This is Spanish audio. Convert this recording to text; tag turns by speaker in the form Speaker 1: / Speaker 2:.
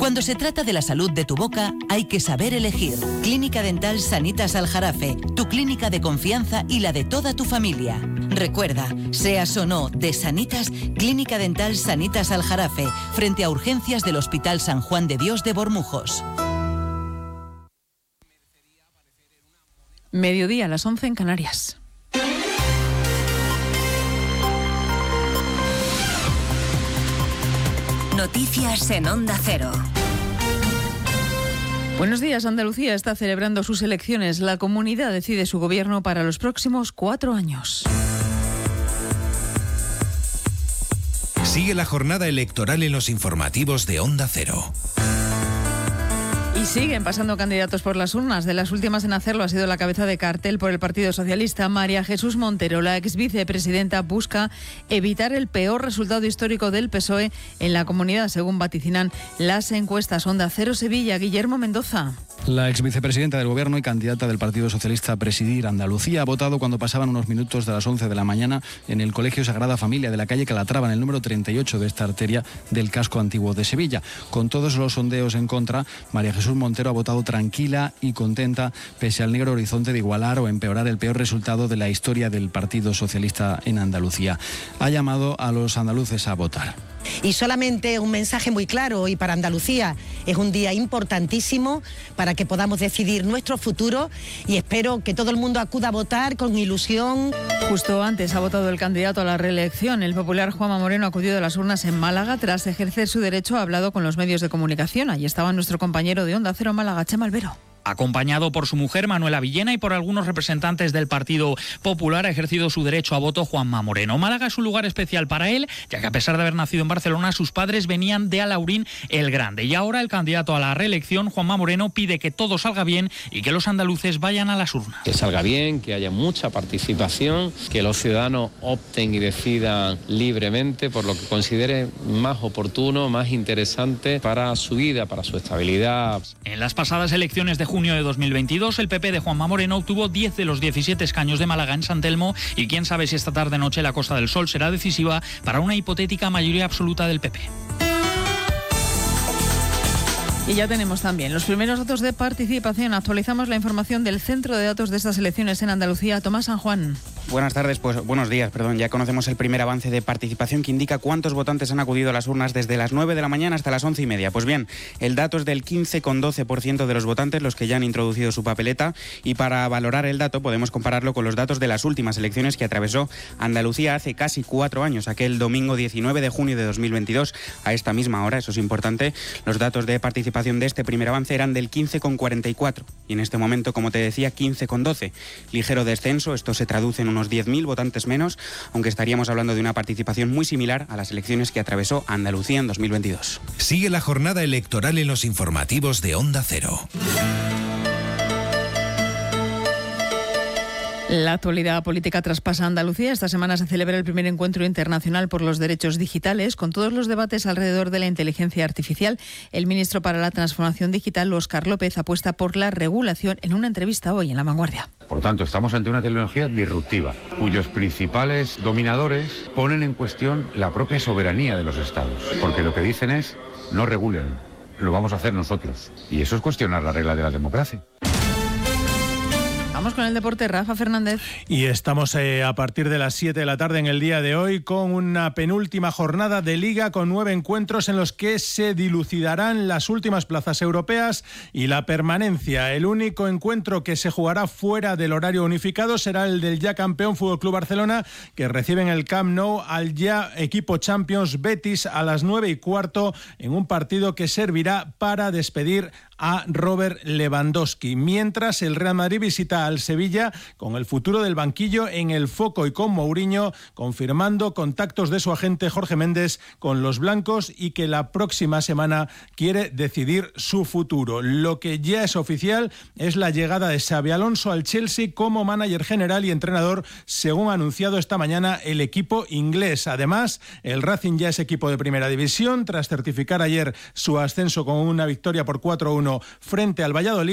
Speaker 1: Cuando se trata de la salud de tu boca, hay que saber elegir. Clínica Dental Sanitas Aljarafe, tu clínica de confianza y la de toda tu familia. Recuerda, seas o no de Sanitas, Clínica Dental Sanitas Aljarafe, frente a urgencias del Hospital San Juan de Dios de Bormujos.
Speaker 2: Mediodía, a las 11 en Canarias.
Speaker 3: Noticias en Onda Cero.
Speaker 2: Buenos días. Andalucía está celebrando sus elecciones. La comunidad decide su gobierno para los próximos 4 años.
Speaker 4: Sigue la jornada electoral en los informativos de Onda Cero.
Speaker 2: Y siguen pasando candidatos por las urnas. De las últimas en hacerlo ha sido la cabeza de cartel por el Partido Socialista, María Jesús Montero. La exvicepresidenta busca evitar el peor resultado histórico del PSOE en la comunidad, según vaticinan las encuestas. Onda Cero Sevilla, Guillermo Mendoza.
Speaker 5: La exvicepresidenta del Gobierno y candidata del Partido Socialista a presidir Andalucía ha votado cuando pasaban unos minutos de las 11 de la mañana en el Colegio Sagrada Familia de la calle Calatrava, en el número 38 de esta arteria del casco antiguo de Sevilla. Con todos los sondeos en contra, María Jesús Montero ha votado tranquila y contenta, pese al negro horizonte de igualar o empeorar el peor resultado de la historia del Partido Socialista en Andalucía. Ha llamado a los andaluces a votar.
Speaker 6: Y solamente un mensaje muy claro hoy para Andalucía. Es un día importantísimo para que podamos decidir nuestro futuro y espero que todo el mundo acuda a votar con ilusión.
Speaker 2: Justo antes ha votado el candidato a la reelección. El popular Juanma Moreno acudió a las urnas en Málaga. Tras ejercer su derecho ha hablado con los medios de comunicación. Allí estaba nuestro compañero de Onda Cero Málaga, Chema Albero.
Speaker 7: Acompañado por su mujer Manuela Villena y por algunos representantes del Partido Popular, ha ejercido su derecho a voto Juanma Moreno. Málaga es un lugar especial para él, ya que a pesar de haber nacido en Barcelona, sus padres venían de Alaurín el Grande. Y ahora el candidato a la reelección, Juanma Moreno, pide que todo salga bien y que los andaluces vayan a las urnas.
Speaker 8: Que salga bien, que haya mucha participación, que los ciudadanos opten y decidan libremente por lo que consideren más oportuno, más interesante para su vida, para su estabilidad.
Speaker 7: En las pasadas elecciones de junio de 2022, el PP de Juanma Moreno obtuvo 10 de los 17 escaños de Málaga en San Telmo y quién sabe si esta tarde-noche la Costa del Sol será decisiva para una hipotética mayoría absoluta del PP.
Speaker 2: Y ya tenemos también los primeros datos de participación. Actualizamos la información del centro de datos de estas elecciones en Andalucía. Tomás San Juan.
Speaker 9: Buenos días. Ya conocemos el primer avance de participación que indica cuántos votantes han acudido a las urnas desde las 9 de la mañana hasta las 11:30. Pues bien, el dato es del 15,12% de los votantes los que ya han introducido su papeleta, y para valorar el dato podemos compararlo con los datos de las últimas elecciones que atravesó Andalucía hace casi 4 años, aquel domingo 19 de junio de 2022. A esta misma hora, eso es importante, los datos de participación de este primer avance eran del 15,44 y en este momento, como te decía, 15,12. Ligero descenso, esto se traduce en unos 10.000 votantes menos, aunque estaríamos hablando de una participación muy similar a las elecciones que atravesó Andalucía en 2022.
Speaker 4: Sigue la jornada electoral en los informativos de Onda Cero.
Speaker 2: La actualidad política traspasa Andalucía. Esta semana se celebra el primer encuentro internacional por los derechos digitales, con todos los debates alrededor de la inteligencia artificial. El ministro para la Transformación Digital, Óscar López, apuesta por la regulación en una entrevista hoy en La Vanguardia.
Speaker 10: Por tanto, estamos ante una tecnología disruptiva, cuyos principales dominadores ponen en cuestión la propia soberanía de los estados, porque lo que dicen es, no regulen, lo vamos a hacer nosotros. Y eso es cuestionar la regla de la democracia.
Speaker 2: Vamos con el deporte, Rafa Fernández.
Speaker 11: Y estamos a partir de las 7 de la tarde en el día de hoy con una penúltima jornada de Liga con 9 encuentros en los que se dilucidarán las últimas plazas europeas y la permanencia. El único encuentro que se jugará fuera del horario unificado será el del ya campeón Fútbol Club Barcelona, que recibe en el Camp Nou al ya equipo Champions Betis a las 9:15 en un partido que servirá para despedir a Robert Lewandowski. Mientras el Real Madrid visita al Sevilla con el futuro del banquillo en el foco y con Mourinho confirmando contactos de su agente Jorge Méndez con los blancos y que la próxima semana quiere decidir su futuro. Lo que ya es oficial es la llegada de Xabi Alonso al Chelsea como manager general y entrenador, según ha anunciado esta mañana el equipo inglés. Además, el Racing ya es equipo de primera división tras certificar ayer su ascenso con una victoria por 4-1 frente al Valladolid.